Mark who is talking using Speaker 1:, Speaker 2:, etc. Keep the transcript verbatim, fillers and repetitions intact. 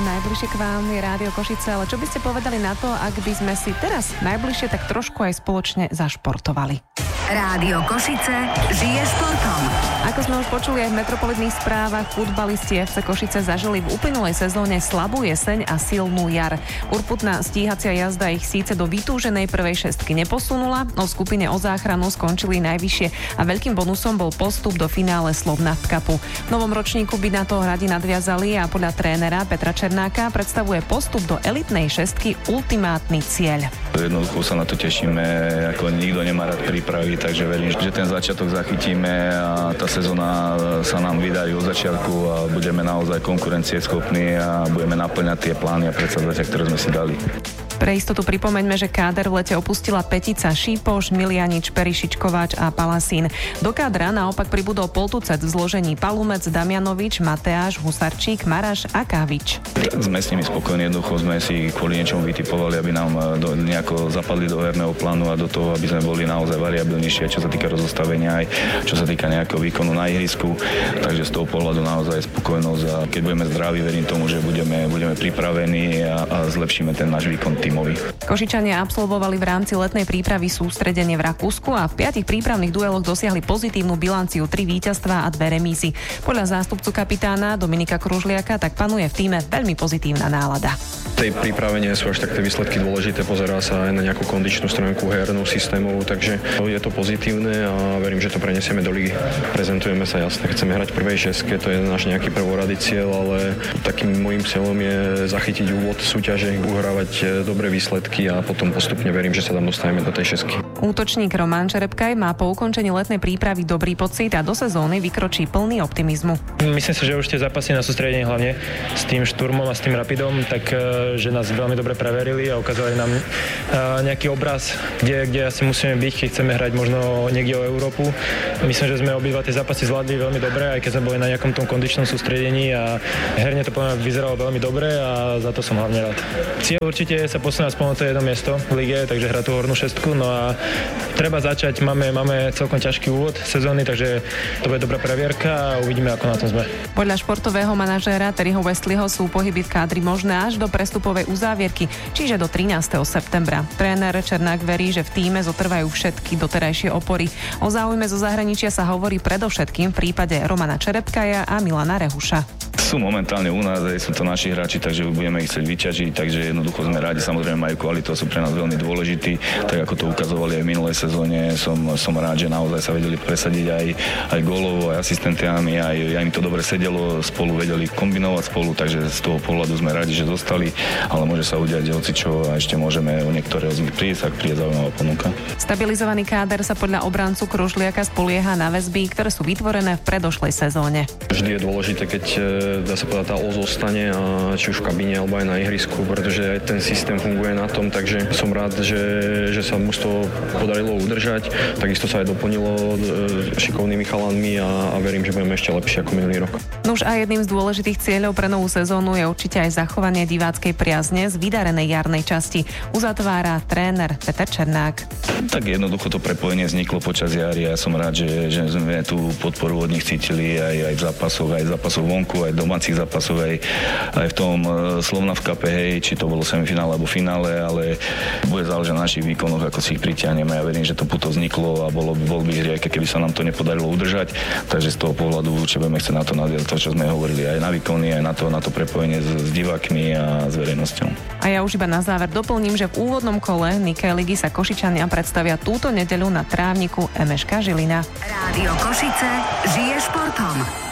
Speaker 1: Najbližšie k vám je Rádio Košice, ale čo by ste povedali na to, ak by sme si teraz najbližšie tak trošku aj spoločne zašportovali?
Speaker 2: Rádio Košice žije športom.
Speaker 1: Ako sme už počuli aj v metropolitných správach, futbalisti ef cé Košice zažili v uplynulej sezóne slabú jeseň a silnú jar. Urputná stíhacia jazda ich síce do vytúženej prvej šestky neposunula, no v skupine o záchranu skončili najvyššie a veľkým bonusom bol postup do finále Slovnaft Cupu. V novom ročníku by na to radi nadviazali a podľa trénera Petra Černáka predstavuje postup do elitnej šestky ultimátny cieľ.
Speaker 3: Jednoducho sa na to tešíme, ako nikto nemá rád prípravy, takže verím, že ten začiatok zachytíme a tá sezóna sa nám vydarí od začiatku a budeme naozaj konkurencieschopní a budeme naplňať tie plány a predsavzatia, ktoré sme si dali.
Speaker 1: Pre istotu pripomeňme, že káder v lete opustila Petica, Šípoš, Milianič, Perišič, Kováč a Palasín. Do kádra naopak pribudol Poltucet v zložení Palumec, Damianovič, Mateáš, Husarčík, Maraš a Kávič.
Speaker 3: Sme s nimi spokojní, jednoducho sme si kvôli niečomu vytipovali, aby nám do, nejako zapadli do herného plánu a do toho, aby sme boli naozaj variabilnejšie, čo sa týka rozostavenia aj čo sa týka nejakého výkonu na ihrisku. Takže z toho pohľadu naozaj spokojnosť a keď budeme zdraví, verím tomu, že budeme, budeme pripravení a, a zlepšíme ten náš výkon tým.
Speaker 1: Košičania absolvovali v rámci letnej prípravy sústredenie v Rakúsku a v piatich prípravných dueloch dosiahli pozitívnu bilanciu, tri víťazstvá a dve remízy. Podľa zástupcu kapitána Dominika Kružliaka tak panuje v tíme veľmi pozitívna nálada.
Speaker 4: V tej príprave nie sú až tak tie výsledky dôležité, pozerá sa aj na nejakú kondičnú stránku hernú systémovú, takže je to pozitívne a verím, že to prenesieme do ligy. Prezentujeme sa jasne, chceme hrať v prvej šestke, to je náš nejaký prvorady cieľ, ale takým môjim cieľom je zachytiť úvod súťaže, uhrávať dobré výsledky a potom postupne verím, že sa tam dostaneme do tej šestky.
Speaker 1: Útočník Roman Čerepkaj má po ukončení letnej prípravy dobrý pocit a do sezóny vykročí plný optimizmu.
Speaker 5: Myslím si, že už tie zápasy na sústredení hlavne s tým Šturmom a s tým Rapidom, tak že nás veľmi dobre preverili a ukázali nám nejaký obraz, kde, kde asi musíme byť, keď chceme hrať možno niekde o Európu. Myslím, že sme obidva tie zápasy zvládli veľmi dobre, aj keď sme boli na nejakom tom kondičnom sústredení a herne to podľa mňa vyzeralo veľmi dobre a za to som hlavne rád. Cieľ určite je sa posunúť aspoň to jedno miesto v lige, takže hrať tú hornú šestku, no a treba začať, máme, máme celkom ťažký úvod sezóny, takže to bude dobrá previerka a uvidíme, ako na tom sme.
Speaker 1: Podľa športového manažéra Terryho Westleyho sú pohyby v kádri možné až do prestupovej uzávierky, čiže do trinásteho septembra. Tréner Černák verí, že v tíme zotrvajú všetky doterajšie opory. O záujme zo zahraničia sa hovorí predovšetkým v prípade Romana Čerepkaja a Milana Rehuša.
Speaker 3: Sú momentálne u nás, aj sú to naši hráči, takže budeme ich chcieť vyťažiť, takže jednoducho sme rádi, samozrejme majú kvalitu a sú pre nás veľmi dôležití, tak ako to ukazovali aj v minulej sezóne. Som, som rád, že naozaj sa vedeli presadiť aj, aj gólovo, aj asistentiami, aj, aj im to dobre sedelo, spolu vedeli kombinovať spolu, takže z toho pohľadu sme radi, že zostali, ale môže sa udiať hocičo a ešte môžeme o niektorého z nich prísť, ak príde zaujímavá ponuka.
Speaker 1: Stabilizovaný káder sa podľa obrancu Kružliaka spolieha na väzby, ktoré sú vytvorené v predošlej sezóne.
Speaker 4: Vždy je dôležité, keď dá sa povedať, tá ó zostane, a či už v kabíne alebo aj na ihrisku, pretože aj ten systém funguje na tom, takže som rád, že, že sa mu z toho podarilo udržať. Takisto sa aj doplnilo šikovnými chalanmi a, a verím, že budeme ešte lepšie ako minulý rok.
Speaker 1: Nuž a jedným z dôležitých cieľov pre novú sezónu je určite aj zachovanie diváckej priazne z vydarenej jarnej časti. Uzatvára tréner Peter Černák.
Speaker 3: Tak jednoducho to prepojenie vzniklo počas jary a ja som rád, že, že sme tú podporu od nich cítili aj, aj v zápasoch, aj v zápasoch vonku, aj domácich zápasov, aj, aj v tom Slovnaft Cupe, hej, či to bolo semifinále alebo finále, ale bude záležať na našich výkonoch, ako si ich pritiahneme. Ja verím, že to puto vzniklo a bolo, bol by hriech, keby sa nám to nepodarilo udržať. Takže z toho pohľadu určite budeme chcieť na to nadviazať to, čo sme hovorili, aj na výkony, aj na to, na to prepojenie s, s divákmi a s verejnosťou.
Speaker 1: A ja už iba na záver doplním, že v úvodnom kole Nike ligy sa Košičania predstavia túto nedeľu na trávniku em eš ká Žilina.
Speaker 2: Rádio Košice žije športom.